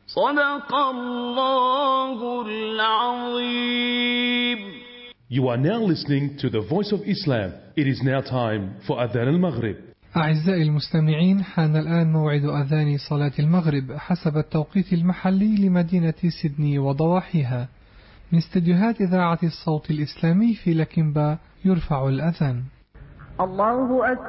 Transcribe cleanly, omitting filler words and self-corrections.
صدق الله العظيم. You are now listening to the Voice of Islam. It is now time for Adhan al-Maghrib. أعزائي المستمعين، حان الآن موعد أذان صلاة المغرب حسب التوقيت المحلي لمدينة سيدني وضواحيها. من استديوهات إذاعة الصوت الإسلامي في لكنبا يرفع الأذان. الله أكبر.